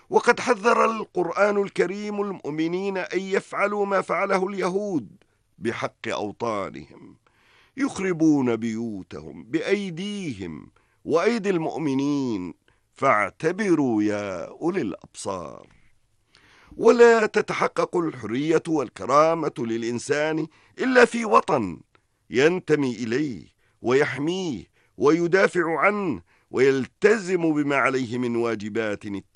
وقد حذر القرآن الكريم المؤمنين أن يفعلوا ما فعله اليهود بحق أوطانهم، يخربون بيوتهم بأيديهم وأيدي المؤمنين، فاعتبروا يا أولي الأبصار. ولا تتحقق الحرية والكرامة للإنسان إلا في وطن ينتمي إليه ويحميه ويدافع عنه ويلتزم بما عليه من واجبات